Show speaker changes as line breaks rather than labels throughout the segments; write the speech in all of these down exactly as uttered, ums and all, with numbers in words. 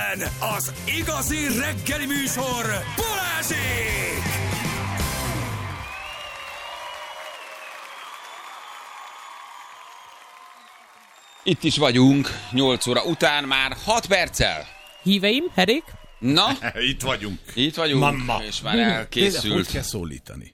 Az igazi reggeli műsor Balázsék!
Itt is vagyunk, nyolc óra után már hat perccel.
Híveim, Herék?
Na?
Itt vagyunk.
Itt vagyunk,
Mamma.
és már elkészült.
Hogy kell szólítani?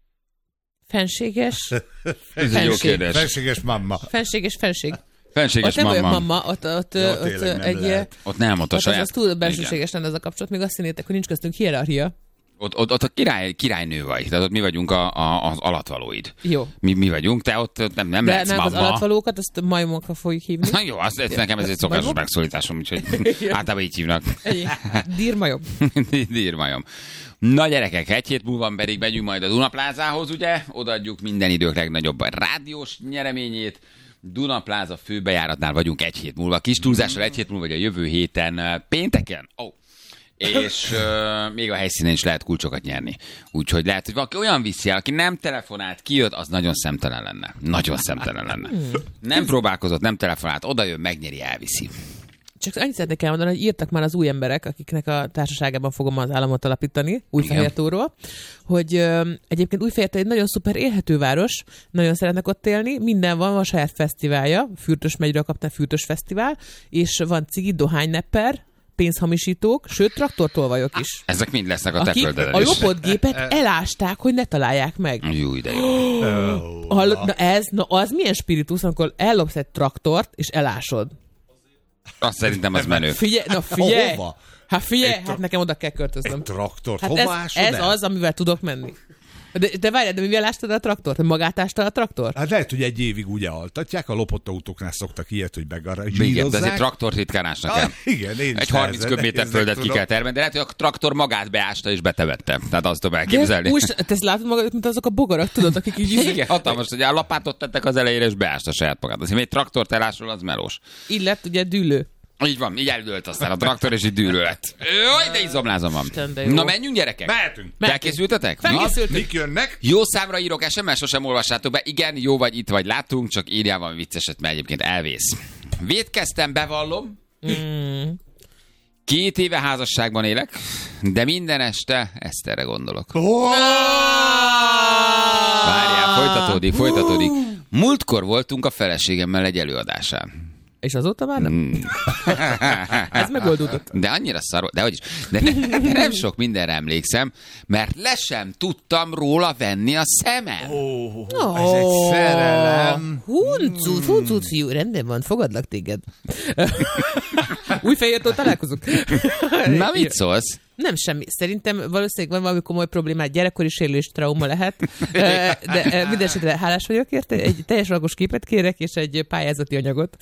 Fenséges?
Ez egy jó kérdés.
Fenséges mamma.
Fenséges fenség.
Fenséges
ott nem
mamma.
olyan mamma, ott, ott,
Ja,
ott
tényleg nem
egy...
lehet.
Ott nem, ott a
ott
saját...
az, az túl bensőséges lenne ez a kapcsolat, még azt hinnétek, hogy nincs köztünk hierarchia.
Ott, ott, ott a király, királynő vagy, tehát ott mi vagyunk a, a, az alatvalóid.
Jó.
Mi, mi vagyunk, te ott nem, nem
De
lehetsz
nem
mamma.
az alatvalókat, azt majmokra fogjuk hívni.
Na jó, az, ez nekem ez egy szokásos
Majmok?
megszólításom, úgyhogy általában így hívnak.
Ennyi. Dírmajom.
Dírmajom. Na gyerekek, egy hét múlva pedig megyünk majd a Dunaplázához, ugye? Odaadjuk minden idők legnagyobb rádiós nyereményét. Dunapláza főbejáratnál vagyunk egy hét múlva. Kis túlzással egy hét múlva, vagy a jövő héten pénteken. Oh. És uh, még a helyszínen is lehet kulcsokat nyerni. Úgyhogy lehet, hogy valaki olyan viszi el, aki nem telefonált, kijött, az nagyon szemtelen lenne. Nagyon szemtelen lenne. Nem próbálkozott, nem telefonált, odajön, megnyeri, elviszi.
Csak annyit szeretnék elmondani, hogy írtak már az új emberek, akiknek a társaságában fogom az államot alapítani, Újfehértóról, hogy ö, egyébként Újfehértó egy nagyon szuper élhető város, nagyon szeretnek ott élni, minden van, van a saját fesztiválja, Fürtös megyről kapta Fürtös fesztivál, és van cigi, dohánynepper, pénzhamisítók, sőt, traktortolvajok is.
Ezek mind lesznek a te
Akik
földeden
a
is.
lopott gépet elásták, hogy ne találják meg.
Jó, de jó.
A, na ez, na az milyen spiritus, amikor ellopsz egy traktort, és elásod.
Azt szerintem az menő.
Figyelj, na figyelj!
Hova?
Hát figyelj,
Egy
hát nekem oda kell költöznöm.
Traktort,
Hát
hova
ez,
ásod
ez
el?
az, amivel tudok menni. De, de várjál, de mivel ástad a traktort? Magát ástad a traktort?
Hát lehet, hogy egy évig ugye altatják, a lopott autóknál szoktak ilyet, hogy
Igen,
begarazsírozzák.
de ez egy traktort ritkán ásnak el.
Ah, igen, én is
Egy harminc
nehezen
köbméter
nehéznek
földet ki
tudom.
kell termelni, de lehet, hogy a traktor magát beásta és betevette. Tehát azt tudom
De
elképzelni.
úgy, te ezt látod magad, mint azok a bogarak, tudod, akik így
Igen, hatalmas, hogy a lapátot tettek az elejére, és beásta saját magát. Azért egy traktort elásol, az melós.
így lett ugye dűlő.
Így van, így eldőlt aztán a traktor, és így dűlő lett. Jaj, de izomlázom van.
Isten, de jó.
Na menjünk, gyerekek!
Mehetünk.
Felkészültetek? Na,
Felkészültünk.
Mik jönnek?
jó számra írok es em es, sosem olvassátok be. Igen, jó vagy, itt vagy, láttunk, csak írjál valami vicceset, mert egyébként elvész. Vétkeztem, bevallom.
Mm.
Két éve házasságban élek, de minden este Eszterre gondolok. Várjál, folytatódik, folytatódik. Múltkor voltunk a feleségemmel egy előadásán.
És azóta már nem?
Mm.
Ez megoldódott.
De annyira szar, de hogy is. De, ne, de nem sok mindenre emlékszem, mert le sem tudtam róla venni a szemem.
Ó,
Ó.
ez egy szerelem.
Huncut, huncut, fiú, rendben van, fogadlak téged. Újfehértől találkozunk.
Na, mit szólsz?
Nem semmi. Szerintem valószínűleg van valami komoly problémát, gyerekkori sérülés, trauma lehet. De mindesetre hálás vagyok érte. Egy teljes ragos képet kérek, és egy pályázati anyagot.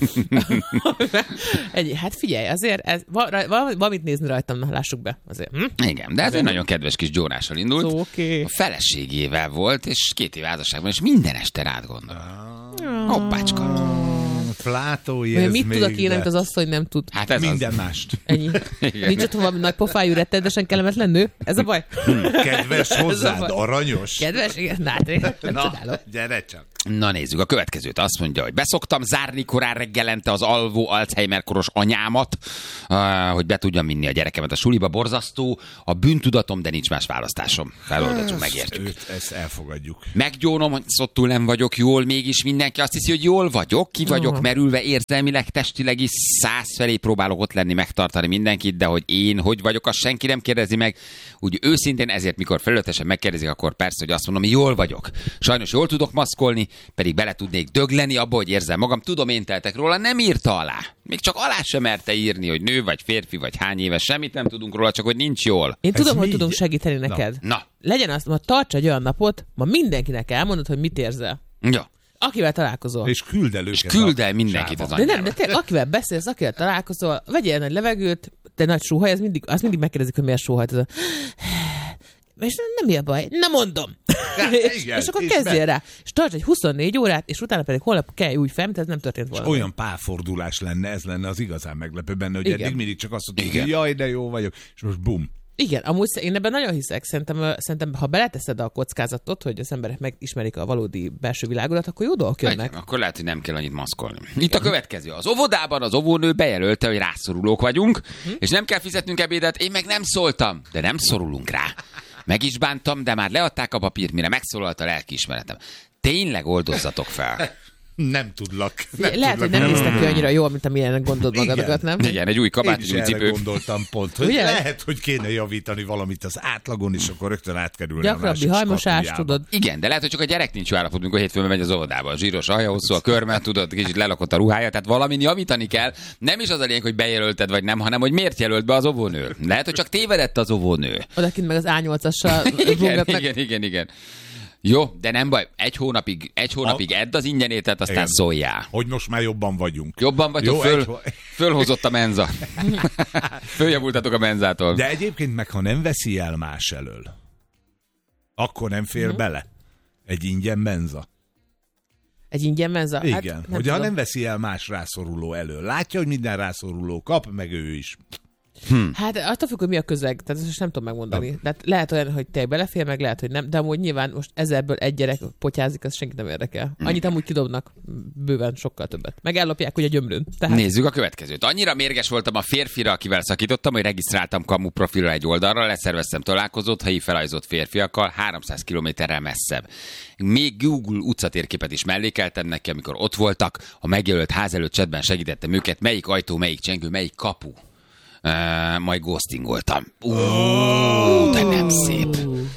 egy, hát figyelj, azért ez, valamit nézni rajtam, na, lássuk be. Azért. Hm?
Igen, de ez egy nagyon kedves kis Jónással indult.
Szó, okay.
A feleségével volt, és két év házasságban, és minden este rád gondol. Hoppácska.
Plátói
Vagy
ez
mit
még,
tud, aki
de
nem, az asszony nem tud.
Hát ez
minden
az.
mást.
Ennyi.
Igen.
Nincs ott valami nagy pofájú, rettenetesen kellemetlen nő? Ez a baj?
Kedves hozzád,
baj.
aranyos.
Kedves? Igen, na, hát én nem
Na,
csodálom.
gyere csak.
Na nézzük, a következőt azt mondja, hogy beszoktam zárni korán reggelente az alvó Alzheimer-koros anyámat, uh, hogy be tudjam vinni a gyerekemet a suliba. Borzasztó, a bűntudatom, de nincs más választásom. Feloldatom, megértjük.
Őt, ezt elfogadjuk.
Meggyónom, hogy szottul nem vagyok jól, mégis mindenki azt hiszi, hogy jól vagyok, ki vagyok
Oh.
merülve érzelmileg, testileg is száz felé próbálok ott lenni, megtartani mindenkit, de hogy én hogy vagyok, azt senki nem kérdezi meg. Úgy őszintén ezért, mikor felületesen megkérdezik, akkor persze, hogy azt mondom, hogy jól vagyok. Sajnos jól tudok maszkolni, pedig bele tudnék dögleni abba, hogy érzem magam. Tudom, én teltek róla, nem írta alá. Még csak alá sem merte írni, hogy nő vagy férfi vagy hány éves, semmit nem tudunk róla, csak hogy nincs jól.
Én
Ez
tudom, hogy
mi?
tudunk segíteni neked.
Na,
Legyen azt, ma tarts egy olyan napot, ma mindenkinek elmondod, hogy mit érzel.
jó.
Akivel találkozol.
És küld el őket.
És küld el
a
mindenkit az
sávba.
De nem, de tényleg, akivel beszélsz, akivel találkozol, vegyél nagy levegőt, de nagy sóhaj, az mindig, az mindig megkérdezik, hogy miért sóhajt. Az a... És nem mi a baj? Na mondom. és,
igen,
és akkor
és
kezdjél
be-
rá. És tarts egy huszonnégy órát, és utána pedig holnap kell új fel, mint ez nem történt volna.
Olyan pálfordulás lenne, ez lenne az igazán meglepő benne, hogy
Igen.
eddig mindig csak azt mondtuk,
Igen.
hogy jaj, de jó vagyok, és most bum.
Igen, amúgy én ebben nagyon hiszek. Szerintem, szerintem ha beleteszed a kockázatot, hogy az emberek megismerik a valódi belső világodat, akkor jó dolgok jönnek.
Igen, akkor lehet, hogy nem kell annyit maszkolni. Itt a következő. Az óvodában az óvónő bejelölte, hogy rászorulók vagyunk, hm? és nem kell fizetnünk ebédet, én meg nem szóltam, de nem szorulunk rá. Meg is bántam, de már leadták a papírt, mire megszólalt a lelkiismeretem. Tényleg oldozzatok fel.
Nem tudlak. Nem
Lehet,
tudlak.
hogy nem néztek ki annyira jól, mint amilyen gondolod magadokat, nem?
Igen, egy új kabát,
Én
egy
is
új
erre
cipő.
gondoltam pont, hogy
Ugye?
lehet, hogy kéne javítani valamit az átlagon, és akkor rögtön átkerülne a
Gyakrabbi
másik
hajmosás,
skatujába.
tudod.
Igen, de lehet, hogy csak a gyerek nincs jó állapotban, amikor hétfőn megy az óvodába. A zsíros alja hosszú, a körmet, tudod, kicsit lelakott a ruhája, tehát valamin javítani kell. Nem is az a lényeg, hogy bejelölted vagy nem, hanem hogy miért jelölt be az óvónő. Lehet, hogy csak tévedett az óvónő.
Odakint meg az á nyolcassal
Igen,
rúgatnak.
igen, igen, igen. Jó, de nem baj, egy hónapig, egy hónapig edd az ingyenétet, aztán
Igen.
szóljál.
Hogy most már jobban vagyunk.
Jobban vagyok,
Jó,
föl,
egy-
fölhozott a menza. Följavultatok a menzától.
De egyébként meg, ha nem veszi el más elől, akkor nem fér
Mhm.
bele egy ingyen menza.
Egy ingyen menza?
Igen,
Hát,
nem
nem
hogy ha
tudom.
nem veszi el más rászoruló elől. Látja, hogy minden rászoruló kap, meg ő is.
Hát attól függ, hogy mi a közeg, tehát ezt most nem tudom megmondani. Tehát lehet olyan, hogy te belefér, meg lehet, hogy nem, de amúgy nyilván most ezerből egy gyerek potyázik, az senkit nem érdekel. Annyit amúgy kidobnak bőven sokkal többet. Meg ellopják ugye a gyömrőn. Tehát
Nézzük a következőt. Annyira mérges voltam a férfira, akivel szakítottam, hogy regisztráltam kamu profilra egy oldalra, leszerveztem találkozót helyi felajzott férfiakkal háromszáz kilométerrel messzebb. Még Google utcatérképet is mellékeltem neki, amikor ott voltak, a megjelölt ház előtt chatben segítettem őket, melyik ajtó, melyik csengő, melyik kapu. Uh, majd ghostingoltam. Uh, de nem szép.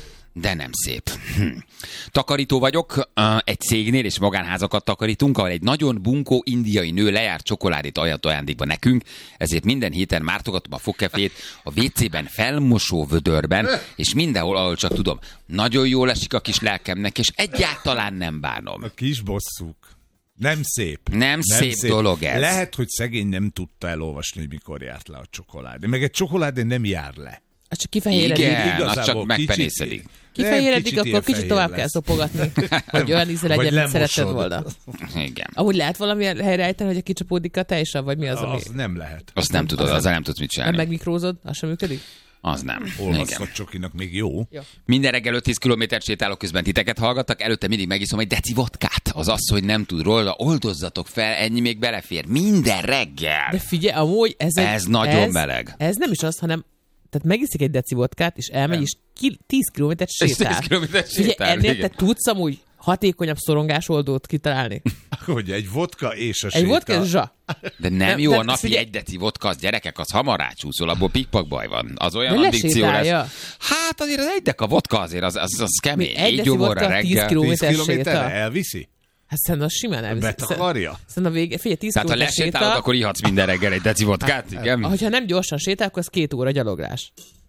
De nem szép. Hm. Takarító vagyok, uh, egy cégnél és magánházakat takarítunk, ahol egy nagyon bunkó indiai nő lejárt csokoládét ajánlott ajándékba nekünk, ezért minden héten mártogatom a fogkefét a vé cében, felmosó vödörben, és mindenhol, ahol csak tudom. Nagyon jól esik a kis lelkemnek, és egyáltalán nem bánom.
A kis bosszúk. Nem szép.
Nem szép dolog ez.
Lehet, hogy szegény nem tudta elolvasni, hogy mikor járt le a csokoládé. Meg egy csokoládé nem jár le.
az csak kifehéredik.
Igen, az
Igazából
csak megpenészedik.
kicsit-
Kifehéredik,
Nem,
akkor
ilyen
kicsit
fehér
tovább
lesz.
kell szopogatni, hogy olyan íze
Vagy
legyen, mint
lemosod.
szeretted volna.
Igen.
Ahogy lehet valamilyen helyre ejteni, hogy a kicsapódik a teljesen, vagy mi az, ami
Az nem lehet.
Azt nem tudod, azzal nem tudsz mit
nem
csinálni.
megmikrózod, az sem működik?
Az nem. Igen.
Olvasztott csokinak még jó.
Minden reggel öt-tíz kilométert sétálok, közben titeket hallgattak, előtte mindig megiszom egy deci vodkát. Az az, hogy nem tud róla, oldozzatok fel, ennyi még belefér. Minden reggel.
De figyelj, amúgy ez, egy,
Ez nagyon
ez,
meleg.
Ez nem is az, hanem tehát megiszik egy deci vodkát, és elmegy, és ki, tíz kilométert sétál.
tíz kilométert
Figyelj,
sétál,
ennél
igen.
te tudsz amúgy hatékonyabb szorongásoldót kitalálni.
Hogy egy vodka és a
Egy
séta.
vodka és zsa.
De nem,
Nem,
jó
de
a napi
figyelj-
egy deci vodka, az gyerekek, az hamar rácsúszol, abból pikpak baj van. Az olyan
De
addikció lesz.
lesétálja.
Hát azért az egy deka vodka azért, az, az, az kemény.
Mi, egy
Egy
deci
gyomorra
vodka, tíz
reggel.
kiló-
tíz
kilométer
kilométerre
séta.
elviszi?
Hát szerintem az simán elviszi.
Betakarja?
Szerintem a vége, figyelj, tíz
Tehát ha
kilométer
lesétálod,
séta,
akkor ihatsz minden reggel egy deci vodkát, igen?
hogyha nem gyorsan sétál, akkor az két óra gyaloglás.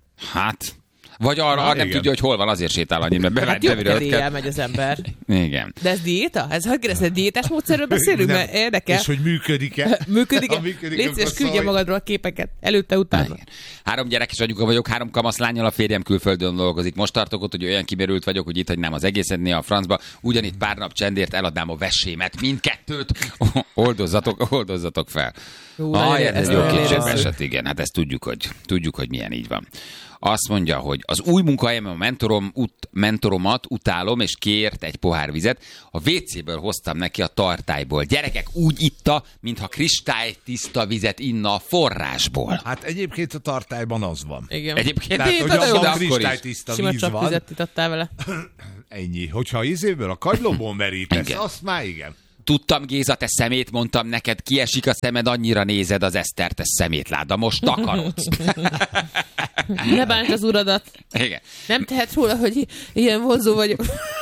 Hát, vagy arra
Na,
arra nem
igen.
tudja, hogy hol van, azért sétál annyit, mert bevált
Hát jobb
bevirőt
kedéllyel
kell.
megy az ember.
Igen.
De ez diéta? Ez hogy kérdezted, diétás módszerről beszélünk?
Nem.
Mert érdekel.
És hogy működik-e?
Működik-e?
Ha működik,
Légy
akkor
szíves, küldje
szólj.
magadról a képeket. Előtte, utána.
Igen. Három gyerekes anyuka vagyok, három kamaszlánnyal, a férjem külföldön dolgozik. Most tartok ott, hogy olyan kimerült vagyok, hogy itt hagynám az egészet néha a francba. Ugyanitt pár nap csendért eladnám a vesémet, mindkettőt. Oldozzatok, oldozzatok fel.
Jó,
Ah,
nagyon-
ez
ez
jó
nagyon
kicsit
érezzük.
eset, igen. Hát ezt tudjuk, hogy, tudjuk, hogy milyen így van. Azt mondja, hogy az új munkahelyem, a mentorom, ut, mentoromat utálom, és kért egy pohár vizet. A vé céből hoztam neki a tartályból. Gyerekek, úgy itta, mintha kristály tiszta vizet inna a forrásból.
Hát egyébként a tartályban az van.
Igen.
Egyébként
Tehát,
én
hogy
de jó, de
abban
akkor is.
kristálytiszta
Sima
víz
csak
van.
vizet itattál vele.
Ennyi. Hogyha izéből a kagylóból merítesz,
Igen.
azt már igen.
Tudtam, Géza, te szemét, mondtam neked, kiesik a szemed, annyira nézed az Esztertes szemétláda, most takarodsz.
Ne bánts az uradat.
Igen.
Nem tehet róla, hogy ilyen vonzó vagyok.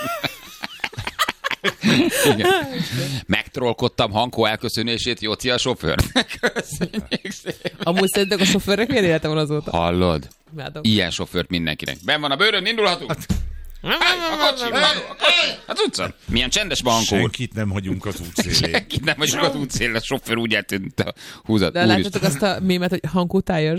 Igen. Megtrollkodtam Hankó elköszönését, Jóci a sofőr. Köszönjük szépen.
Amúgy szerintek a sofőrnek milyen élete van azóta?
Hallod?
Imádom.
Ilyen sofőrt mindenkinek. Ben van a bőrön, indulhatunk? Hey, a kocsi, a kocsi, az utcán. Milyen csendes van Hankó úr.
Senkit nem hagyunk az útszélén.
Senkit nem vagyunk az útszélén, a sofőr úgy eltűnt a húzat.
De látjátok azt a mémet, hogy Hankó Tires?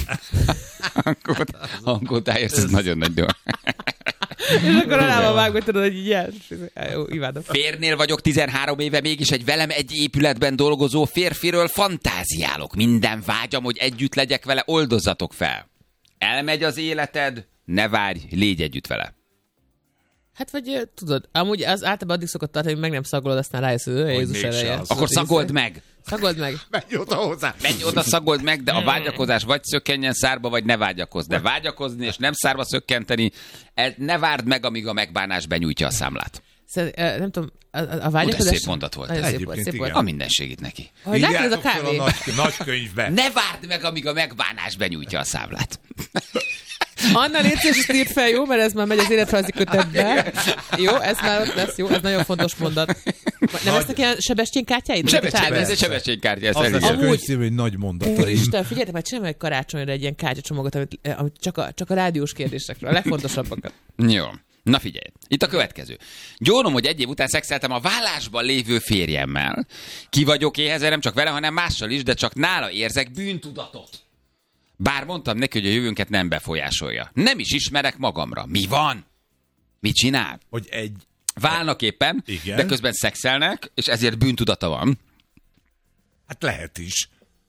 Hankó Tires, ez nagyon nagy dolog.
És akkor alában vágod, tudod, hogy így jel. Jó, imádom.
Férnél vagyok tizenhárom éve, mégis egy velem egy épületben dolgozó férfiről fantáziálok. Minden vágyam, hogy együtt legyek vele, oldozzatok fel. elmegy az életed, ne várj, légy együtt vele.
Hát vagy ö, tudod, amúgy az általában addig szokott tartani, hogy meg nem szagolod, aztán rájössz, hogy Jézus eleje.
az.
Akkor szagold meg.
Szagold meg.
Menj oda hozzá.
Menj oda, szagold meg, de a vágyakozás vagy szökkenjen szárba, vagy ne vágyakozz. De vágyakozni és nem szárba szökkenteni, ez ne várd meg, amíg a megbánás benyújtja a számlát.
Szerint, ö, nem tudom, a, a
Ó,
vágyakozás...
de szép mondat volt.
Nagyon szép
Egyébként
volt, szép
igen.
volt.
A mindenségét neki.
Hogy látod, ez a
Írjátok fel
kávé.
a nagy, nagy könyvbe.
Ne várd meg, amíg a megbánás benyújtja a számlát.
Anna, légy szíves, ezt írd fel, jó? Mert ez már megy az életrajzi kötetbe. Jó, ez már ott lesz, jó? Ez nagyon fontos mondat. Nem lesznek ilyen Sebestyén kártyáid?
Sebesség, ez egy sebességkártya, ez
Az lesz a
elég.
Amúgy-
könyvszív, hogy nagy mondataim.
Úristen, figyeljetek, már csinálj meg karácsonyra egy ilyen kártyacsomagot, amit, amit csak, a, csak a rádiós kérdésekről, a legfontosabbakat.
Jó. Na figyelj, itt a következő. Gyónom, hogy egy év után szexeltem a vállásban lévő férjemmel. Ki vagyok éhezen, nem csak vele, hanem mással is, de csak nála érzek bűntudatot. Bár mondtam neki, hogy a jövőnket nem befolyásolja. Nem is ismerek magamra. Mi van? Mit csinál?
Hogy egy...
Válnak éppen,
Igen.
de közben szexelnek, és ezért bűntudata van.
Hát lehet is.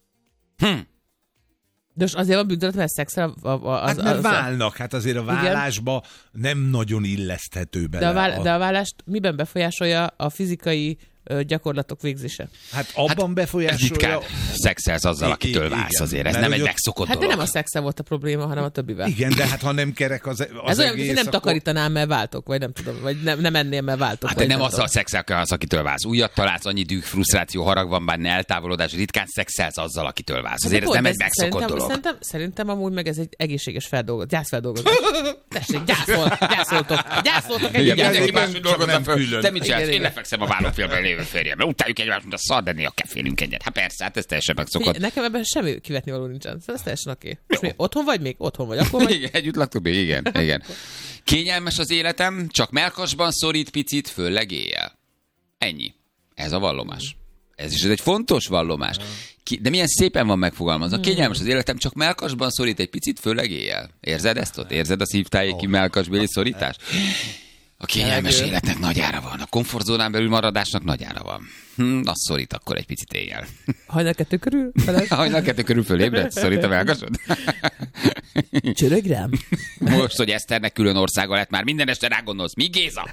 De most azért van bűntudat, mert szexel a, a, az,
Hát mert
az,
válnak, hát azért a vállásba nem nagyon illeszthető bele.
de, a váll, de a vállást miben befolyásolja a fizikai ö, gyakorlatok végzése?
Hát abban
Ez
befolyásolja...
ritkán szexelsz azzal,
I-
akitől
igen,
válsz azért. Ez
mert
nem egy
hogy ott-
megszokott
Hát de
dolog.
nem a szexel volt a probléma, hanem a többivel.
Igen, de hát ha nem kerek az, az
Ez olyan,
egész,
hogy nem
akkor...
takarítanám, mert váltok, vagy nem tudom, vagy nem, nem ennél, mert váltok.
Hát te
vagy
nem
tudom.
azzal szexelsz, akitől válsz. Újat találsz, annyi düh, frusztráció, harag van benne, eltávolodás, ritkán szexelsz azzal, akitől válsz. Azért ez
Hát De
nem egy
pont
megszokott
szerintem,
dolog.
Szerintem, szerintem amúgy meg ez egy egészséges feldolgozás. Gyászfeldolgozás. Tessék, gyászol, gyászoltok. Gyászoltok egy
Igen,
Igen,
mindenki
igen,
máshogy
csak
dolgozza
nem
föl.
külön.
Te mit csinálsz?
Igen,
Én
igen.
lefekszem a vállófélben lévő férjemmel. Utáljuk egymást, mint a szar, de néha kefélünk egyet. Hát persze, hát ez teljesen megszokott.
Figyelj, nekem ebben semmi kivetni való nincsen. Szóval ez teljesen oké. Most mi otthon vagy még? Otthon vagy. Akkor vagy.
Igen, együtt laktuk még, igen, igen. Kényelmes az életem, csak melkasban szorít picit, főleg éjjel. Ennyi. Ez a vallomás. Ez is ez egy fontos vallomás. Ki, de milyen szépen van megfogalmazva. Kényelmes az életem, csak melkasban szorít egy picit, főleg éjjel. Érzed ezt ott? Érzed a szívtájéki melkasbéli szorítást? A kényelmes
Elgő.
életnek nagy ára van. A komfortzónán belül maradásnak nagy ára van. Hm, az szorít akkor egy picit éjjel.
Hajnal kettő körül? Feled?
Hajnal kettő körül fölébredsz? Szorít a melkasod?
Csörög rám?
Most, hogy Eszternek külön országa lett, már minden este rá gondolsz. Mi, Géza?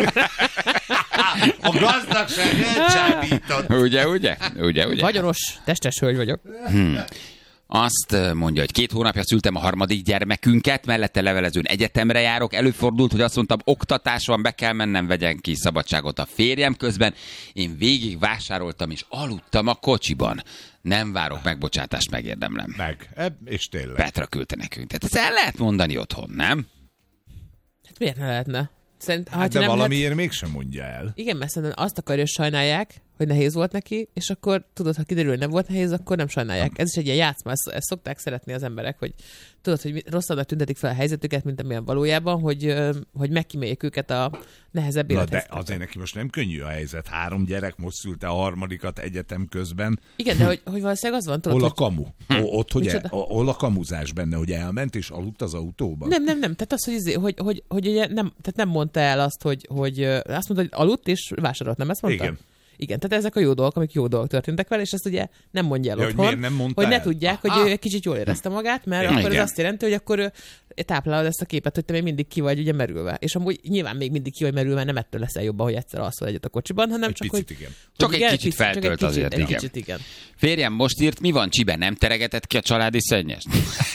A gazdagság elcsábított.
Ugye, ugye? Ugye, ugye?
Vagyonos, testes hölgy vagyok.
Azt mondja, hogy két hónapja szültem a harmadik gyermekünket, mellette levelezőn egyetemre járok. Előfordult, hogy azt mondtam, oktatás van, be kell mennem, vegyen ki szabadságot a férjem közben. Én végig vásároltam és aludtam a kocsiban. Nem várok megbocsátást, megérdemlem.
Meg, eb- és tényleg.
Petra küldte nekünk. Tehát ezt el lehet mondani otthon, nem?
Hát miért ne lehetne? Szerint,
Hát de
nem
valamiért
lehet...
mégsem mondja el.
Igen, mert szerintem azt akarja, hogy sajnálják, hogy nehéz volt neki, és akkor tudod, ha kiderül, hogy nem volt nehéz, akkor nem sajnálják. Ez is egy ilyen játszma, ezt, ezt szokták szeretni az emberek, hogy tudod, hogy rosszabbnak tüntetik fel a helyzetüket, mint amilyen valójában, hogy, ö, hogy megkíméljék őket a nehezebb
Na de
élethelyzetben.
azért neki most nem könnyű a helyzet. Három gyerek, most szülte a harmadikat egyetem közben.
Igen, de hogy, hogy valószínűleg az van, tudod,
Hol a
hogy...
kamu? O- ott, hogy el,
Micsoda?
hol a kamuzás benne, hogy elment és aludt az autóban?
Nem, nem, nem. Tehát az, hogy, izé- hogy, hogy, hogy ugye nem, tehát nem mondta el azt, hogy, hogy ö, azt mondta, hogy aludt és vásárolt, nem ezt mondta?
Igen.
Igen, tehát ezek a jó dolgok, amik jó dolgok történtek vele, és ezt ugye nem mondja el
Ja, hogy
otthon,
miért nem mondta
hogy ne
el?
tudják, hogy
Aha.
ő egy kicsit jól érezte magát, mert
Igen.
akkor ez azt jelenti, hogy akkor ő táplálod ezt a képet, hogy te még mindig ki vagy ugye merülve. És amúgy nyilván még mindig ki vagy merülve, nem ettől leszel jobban, hogy egyszer alszol egyet a kocsiban, hanem
Egy
csak,
picit,
hogy...
igen.
Csak
hogy
egy
igen,
kicsit
picit, csak
feltölt
egy kicsit,
azért,
egy
igen.
kicsit, igen.
Férjem most írt, mi van, Csiben nem teregetett ki a családi szennyest?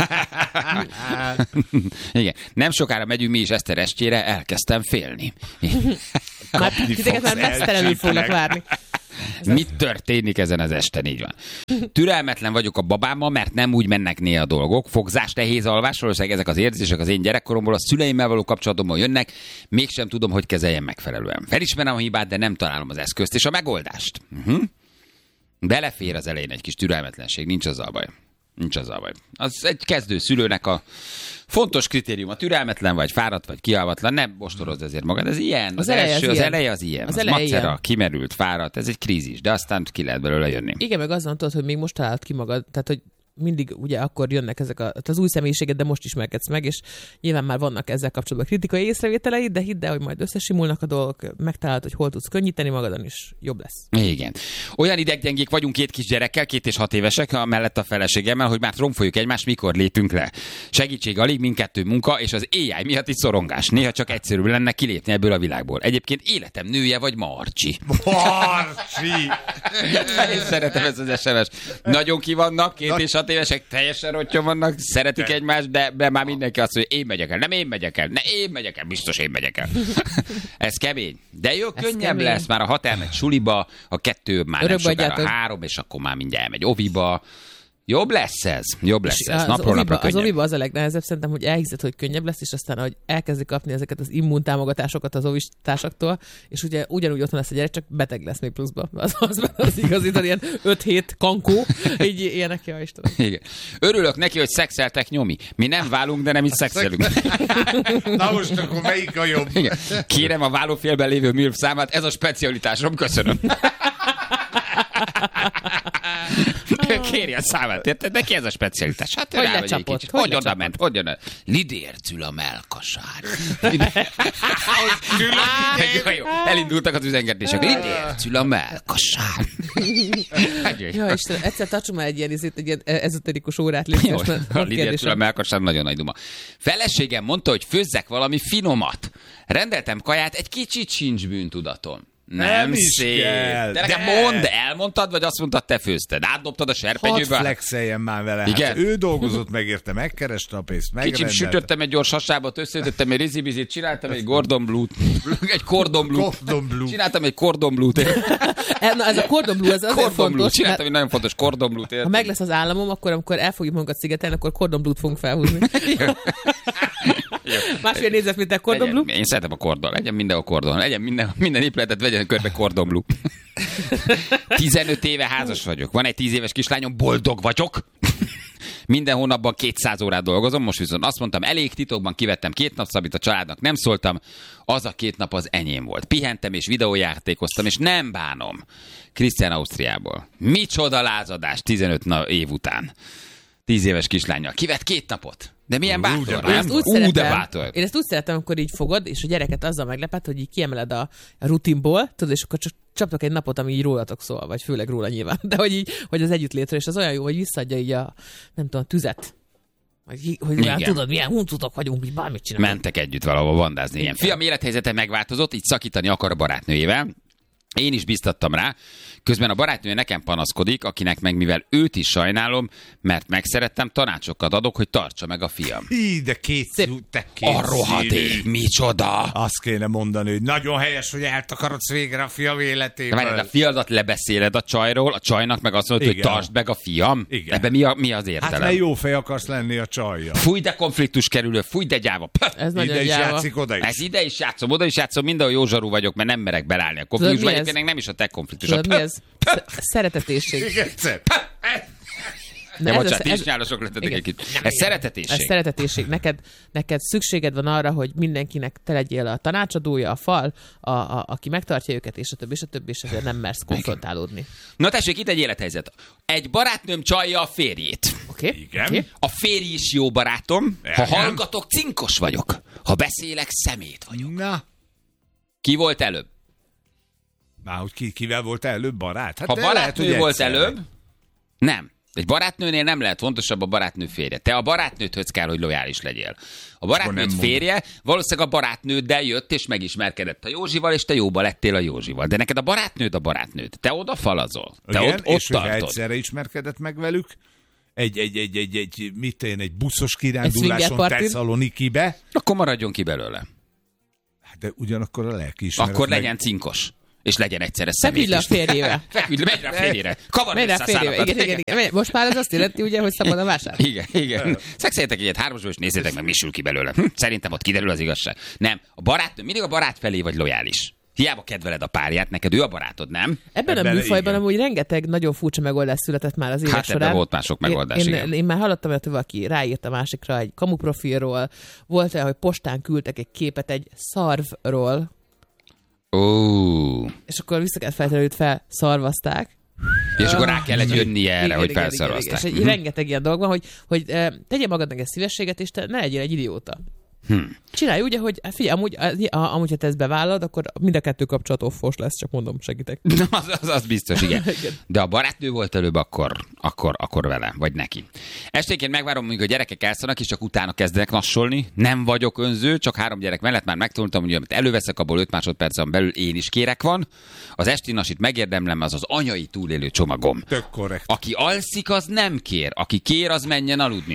Igen. Nem sokára megyünk mi is Eszter estjére, elkezdtem félni.
Már titeket már
fogsz,
mesztelenül fognak
elcsípnek.
várni.
Mit történik ezen az esten, így van. Türelmetlen vagyok a babámmal, mert nem úgy mennek néha a dolgok. Fogzás, nehéz alvás, valószínűleg ezek az érzések az én gyerekkoromból, a szüleimmel való kapcsolatomból jönnek, mégsem tudom, hogy kezeljem megfelelően. Felismerem a hibát, de nem találom az eszközt és a megoldást. Uh-huh. Belefér az elején egy kis türelmetlenség, nincs azzal baj. Nincs azzal baj. Az egy kezdő szülőnek a fontos kritérium, a türelmetlen vagy, fáradt vagy, kialvatlan, nem ostorozd ezért magad, ez ilyen. Az,
Az
az
eleje
első,
az
az
ilyen.
eleje az ilyen.
Az
Az, az
eleje
macera,
ilyen.
kimerült, fáradt, ez egy krízis, de aztán ki lehet belőle jönni.
Igen, meg azon tudod, hogy még most találod ki magad, tehát hogy mindig ugye akkor jönnek ezek a, az új személyiséget, de most ismerkedsz meg, és nyilván már vannak ezzel kapcsolatban kritikai észrevételei, de hidd el, hogy majd összesimulnak a dolgok, megtalálod, hogy hol tudsz könnyíteni magadon, is jobb lesz.
Igen. Olyan ideggyengék vagyunk két kis gyerekkel, két és hat évesek, mellett a feleségemmel, hogy már tromfoljuk egymást, mikor lépünk le. Segítség alig, mindkettő munka, és az á i miatt is szorongás. Néha csak egyszerűbb lenne kilépni ebből a világból. Egyébként életem nője vagy Marcsi.
Marcsi!
Én szeretem ezt az es em es. Nagyon ki vannak, két és hat évesek, teljesen rottyon vannak, szeretik de. egymást, de, de már mindenki azt mondja, én megyek el, nem én megyek el, ne én megyek el, biztos én megyek el. Ez kemény. De jó, ez könnyebb kemény. Lesz, már a hat elmegy suliba, a kettő már nem sokára három, és akkor már mindjárt elmegy oviba. Jobb lesz ez, jobb lesz ez, napról napra könnyebb.
Az oviba az a legnehezebb szerintem, hogy elhiszed, hogy könnyebb lesz, és aztán, hogy elkezdi kapni ezeket az immuntámogatásokat az ovis társaktól, és ugye ugyanúgy otthon lesz a gyerek, csak beteg lesz még pluszba. Az, az, az igazi, ilyen öt hét kankó, így ilyenek, ja Istenem.
Igen. Örülök neki, hogy szexeltek, nyomi. Mi nem válunk, de nem is szexelünk.
Na most akkor melyik a jobb?
Igen. Kérem a vállófélben lévő milf számát, ez a specialitásom, köszönöm. Kéri a számát, érted? Neki ez a specialitás. Hát
hogy lecsapott?
Hogy, hogy oda ment? Hogy oda? Lidércül a melkasár. Elindultak az üzengetések. Lidércül a melkasár.
Ja, Istenem, egyszer tartsunk már egy ilyen, egy ilyen ezoterikus órát légy.
A lidércül a melkasár nagyon nagy duma. Feleségem mondta, hogy főzzek valami finomat. Rendeltem kaját, egy kicsit sincs bűntudatom. Nem, nem szép. Kell. De nekem mondd, elmondtad, vagy azt mondtad, te főzted? Átdobtad a serpenyőbe?
Hadd flexeljen már vele. Igen? Hát ő dolgozott meg érte, megkereste a pénzt, megrendelte.
Kicsit sütöttem egy gyors hasábot, összeütöttem egy rizibizit, csináltam egy Gordon Blue-t. Egy Cordon Blue.
Cordon Blue.
Csináltam egy Cordon Blue-t.
Na, ez a Cordon Blue, ez azért
Cordon
fontos.
Blue. Csináltam egy nagyon fontos Cordon Blue-t.
Ha meg lesz az államom, akkor amikor elfogjuk magunkat szigetelni, akkor Cordon Blue-t fogunk felhúzni. Másfél négyzetméter Cordon Blue?
Én szeretem a kordon. Legyen mindenhol kordon. Legyen minden, minden épületet vegyen körbe Cordon Blue. tizenöt éve házas vagyok. Van egy tíz éves kislányom, boldog vagyok. Minden hónapban kétszáz órát dolgozom, most viszont azt mondtam, elég, titokban kivettem két nap szabít a családnak, nem szóltam, az a két nap az enyém volt. Pihentem és videójátékoztam, és nem bánom. Krisztián Ausztriából. Micsoda lázadás tizenöt év után. tíz éves kislánnyal. Kivett két napot. De milyen bátor,
nem? Ú, Ú, de bátor. Én ezt úgy szeretem, amikor így fogod, és a gyereket azzal meglepet, hogy így kiemeled a, a rutinból, tudod, és akkor csak csaptok egy napot, ami így rólatok szól, vagy főleg róla nyilván, de hogy így, hogy az együttlétről, és az olyan jó, hogy visszaadja így a, nem tudom, a tüzet. Hogy, hogy már tudod, milyen huncutok vagyunk, hogy bármit csinálunk.
Mentek együtt valahol vandázni. Ilyen. Fiam élethelyzete megváltozott, így szakítani akar a barátnőjével. Én is biztattam rá, közben a barátnője nekem panaszkodik, akinek meg mivel őt is sajnálom, mert megszerettem, tanácsokat adok, hogy tartsa meg a fiam.
Hí, de két szú, te két
a rohadék, micsoda!
Azt kéne mondani, hogy nagyon helyes, hogy eltakarodsz végre a fiam életéből.
Várjál, a fiadat lebeszéled a csajról, a csajnak meg azt mondod, hogy tartsd meg a fiam?
Igen.
Ebben mi, a, mi az értelem?
Hát ne jó fej akarsz lenni a csajja.
Fúj, de konfliktus kerülő, fúj, de gyáva.
Ez
ide
nagyon
is
gyáva.
játszik, oda is.
Ez ide is játszom, oda is játszom, mindenhol jó zsarú vagyok, mert nem merek belállni a konfliktusba. Egyébként nem is a te konfliktus.
Tudod, mi ez? Szeretetésség.
De bocsánat, ti is nyálosok lettetek egy kicsit. Ez szeretetésség.
Ez szeretetésség. Neked, neked szükséged van arra, hogy mindenkinek te legyél a tanácsadója, a fal, a, a, aki megtartja őket, és a többi, és a többi, és ezért nem mersz konfrontálódni.
Na tessék, itt egy élethelyzet. Egy barátnőm csalja a férjét.
Oké. Okay.
Igen.
Okay.
A férj is jó barátom. Ha hallgatok, cinkos vagyok. Ha beszélek, szemét vagyok.
Na.
Ki volt előbb?
Már hogy ki, kivel volt előbb barát? Hát
ha barátnő
lehet,
volt
egyszerre.
előbb, nem. Egy barátnőnél nem lehet fontosabb a barátnő férje. Te a barátnőthöz kell, hogy lojális legyél. A barátnőd férje valószínűleg a barátnőddel jött és megismerkedett a Józsival, és te jóba lettél a Józsival. De neked a barátnőd a barátnőd. Te oda falazol. Te
igen,
ott, ott
és
tartod.
hogyha egyszerre ismerkedett meg velük, egy, egy, egy, egy, egy, mit én, egy buszos kiránduláson Tesszalonikibe,
akkor maradjon ki belőle.
de ugyanakkor a lelki ismeret
Akkor
meg...
legyen cinkos. És legyen egyszerre szemét
is. Feküdj le a férjével.
Feküdj le, megy rá a férjére. Kavar
megy rá a férjével. Igen, igen, igen. Most már ez azt jelenti, ugye, hogy szabad a vásár.
Igen, igen. Szexeljetek egyet hármasból, és nézzétek meg, mi sül ki belőle. Hm, szerintem ott kiderül az igazság. Nem, a barátnő, mindig a barát felé vagy lojális. Hiába kedveled a párját, neked ő a barátod, nem?
Ebben, Ebben a műfajban amúgy rengeteg nagyon furcsa megoldás született már az évek
hát
során.
Hát volt már sok megoldás,
én,
én,
én már hallottam, hogy valaki ráírt a másikra egy kamuprofilról, volt olyan, hogy postán küldtek egy képet egy szarvról,
Ó.
és akkor vissza kellett feltenni, hogy fel szarvazták.
És akkor rá kellett jönnie erre, igen, hogy felszarvazták.
És egy rengeteg ilyen dolog van, hogy, hogy tegye magadnak egy szívességet, és te ne legyél egy idióta.
Hmm.
Csinálj ugye, hogy figyelj, amúgy, amúgy ha te ezt bevállalod, akkor mind a kettő kapcsolat offos lesz, csak mondom, segítek.
az, az, az biztos, igen. De a barátnő volt előbb, akkor, akkor, akkor vele, vagy neki. Esténként megvárom, amikor a gyerekek elszannak, és csak utána kezdenek nassolni. Nem vagyok önző, csak három gyerek mellett már megtanultam, hogy amit előveszek, abból öt másodpercen belül én is kérek van. Az esti nasit megérdemlem, az az anyai túlélő csomagom.
Tök korrekt.
Aki alszik, az nem kér. Aki kér, az menjen aludni.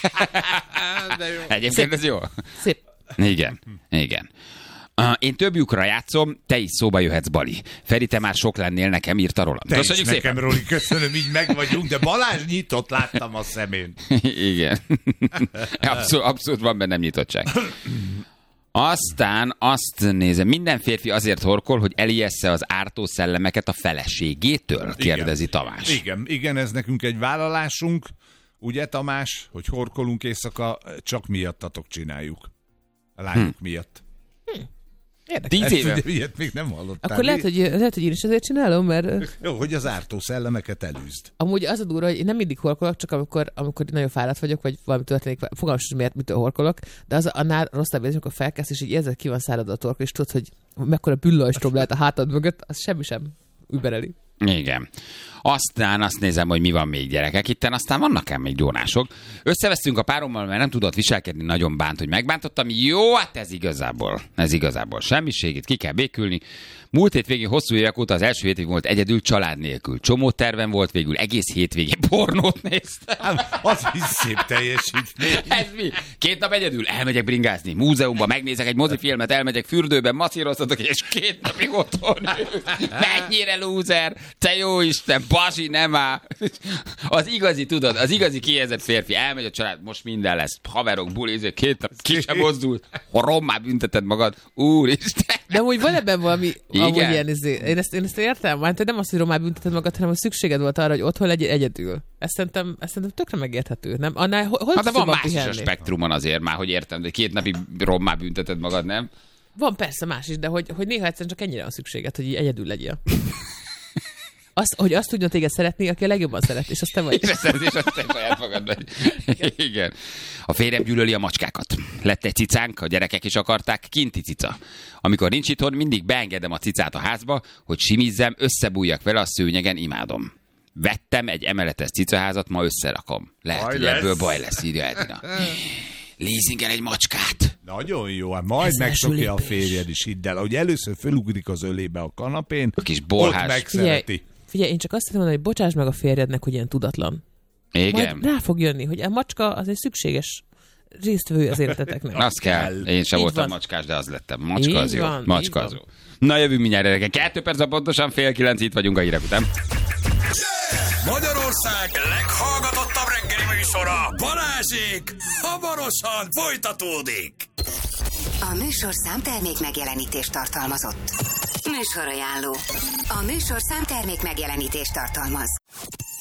Egyébként ez jó.
Szép.
Igen, igen. Uh, én több lyukra játszom, te is szóba jöhetsz, Bali. Feri, te már sok lennél, nekem írta rólam.
Te köszönjük is szépen. Nekem, Roli, köszönöm, így meg vagyunk, de Balázs nyitott, láttam a szemén.
Igen. Abszolút, abszolút van bennem nyitottság. Aztán azt nézem, minden férfi azért horkol, hogy elijessze az ártó szellemeket a feleségétől, kérdezi igen. Tamás.
Igen, igen, ez nekünk egy vállalásunk, ugye Tamás, hogy horkolunk éjszaka, csak miattatok csináljuk. A lányok hm. miatt.
Hm. Érdekes.
Tíz éve.
Ugye, ilyet még nem hallottál.
Akkor lehet hogy, lehet, hogy én is ezért csinálom, mert...
Jó, hogy az ártó szellemeket elűzd.
Amúgy az a durva, hogy én nem mindig horkolok, csak amikor, amikor nagyon fáradt vagyok, vagy valami történik, fogalmam sem, miért mitől horkolok, de az annál rosszabb érzés, amikor felkelsz, és így érzed, ki van száradva a torka, és tudod, hogy mekkora büllajstrom lehet a hátad mögött, az semmi sem übereli.
Igen. Aztán azt nézem, hogy mi van még gyerekek itten, aztán vannak ám még gyónások. Összevesztünk a párommal, mert nem tudott viselkedni, nagyon bánt, hogy megbántottam. Jó, hát ez igazából, ez igazából semmiségét, ki kell békülni. Múlt hétvégén hosszú évek óta az első hétvégén volt egyedül, család nélkül. Csomó tervem volt, végül egész hétvégén pornót néztem.
Az is szép teljesítmény.
Ez mi? Két nap egyedül elmegyek bringázni, múzeumban megnézek egy mozifilmet, elmegyek fürdőben, masszíroztatok, és két napig otthon. Mennyire lúzer, te jó Isten, Basi, nem áll. Az igazi, tudod, az igazi kijelzett férfi elmegy a család, most minden lesz, haverok, buli, két nap ki sem mozdult, ha rommá bünteted magad, úristen.
De úgy van ebben valami, amúgy ilyen izé. Én ezt, én ezt értem, mert nem azt, hogy rommá bünteted magad, hanem hogy szükséged volt arra, hogy otthon legyél egyedül. Ezt szerintem, ezt szerintem tökre megérthető, nem? Annál, hol
hát de van más is a spektrumon azért már, hogy értem, de két napig rommá bünteted magad, nem?
Van persze más is, de hogy, hogy néha egyszerűen csak ennyire van szükséged, hogy így egyedül legyél. Az, hogy azt tudja téged szeretni, aki a legjobban szeret, és azt te vagy.
És azt szeretni, és azt te saját magad vagy. Igen. A férjem gyűlöli a macskákat. Lett egy cicánk, a gyerekek is akarták, kinti cica. Amikor nincs itthon, mindig beengedem a cicát a házba, hogy simizzem, összebújjak vele a szőnyegen, imádom. Vettem egy emeletes cicaházat, ma összerakom. Lehet, baj hogy lesz. Ebből baj lesz, írja Edina. Leasingel egy macskát.
Nagyon jó, hát majd megszokja a férjed is, hidd el. Ahogy először fölugrik az ölébe a kanapén,
a kis bolhás.
Ott megszereti.
Figyelj, figyelj, én csak azt tudom mondani, hogy bocsáss meg a férjednek, hogy ilyen tudatlan.
Igen.
Majd rá fog jönni, hogy a macska az egy szükséges résztvevő az életeteknek.
Az kell. Én sem voltam van. Macskás, de az lettem. Macska
így
az jó.
Van,
Macska az jó. Na jövünk mindjárt gyerekek. Kettő perc, pontosan fél kilenc, itt vagyunk a hírek után.
Magyarország leghallgatottabb reggeli műsora, Balázsék, hamarosan folytatódik.
A műsorszám termék megjelenítést tartalmazott. Műsorajánló. A műsorszám termék megjelenítést tartalmaz.